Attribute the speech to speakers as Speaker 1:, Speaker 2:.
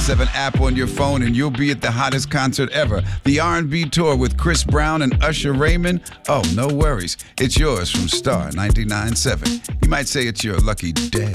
Speaker 1: 99.7 app on your phone and you'll be at the hottest concert ever. The R&B tour with Chris Brown and Usher Raymond. Oh, no worries. It's yours from Star 99.7. You might say it's your lucky day.